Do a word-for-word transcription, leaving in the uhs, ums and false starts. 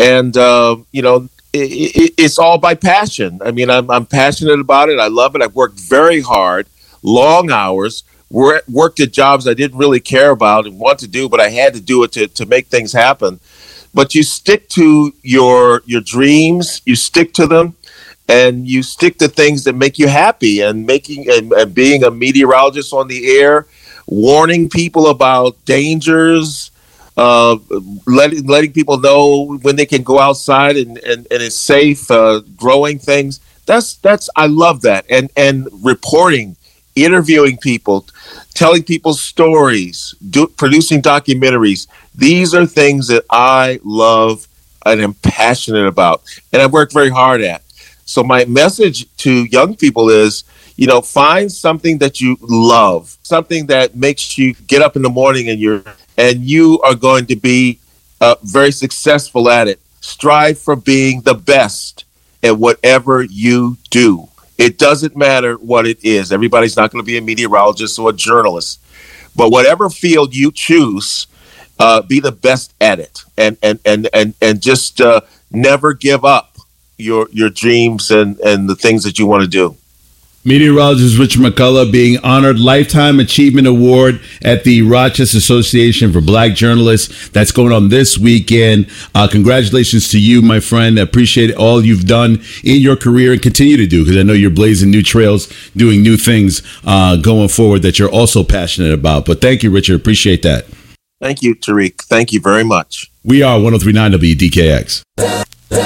And, uh, you know, it, it, it's all by passion. I mean, I'm, I'm passionate about it. I love it. I've worked very hard, long hours, wor- worked at jobs I didn't really care about and want to do, but I had to do it to, to make things happen. But you stick to your your dreams, you stick to them, and you stick to things that make you happy. And making and, and being a meteorologist on the air, warning people about dangers, uh, letting letting people know when they can go outside and, and, and it's safe, uh, growing things. That's that's I love that. And and reporting, interviewing people, telling people stories, do, producing documentaries. These are things that I love and am passionate about, and I've worked very hard at. So my message to young people is, you know, find something that you love, something that makes you get up in the morning and you're and you are going to be uh, very successful at it. Strive for being the best at whatever you do. It doesn't matter what it is. Everybody's not going to be a meteorologist or a journalist, but whatever field you choose, uh, be the best at it, and and and and and just uh, never give up your your dreams and and the things that you want to do. Meteorologist Richard McCullough being honored Lifetime Achievement Award at the Rochester Association for Black Journalists. That's going on this weekend. Uh, congratulations to you, my friend. I appreciate all you've done in your career and continue to do, because I know you're blazing new trails, doing new things uh, going forward that you're also passionate about. But thank you, Richard. Appreciate that. Thank you, Tariq. Thank you very much. We are one oh three point nine W D K X.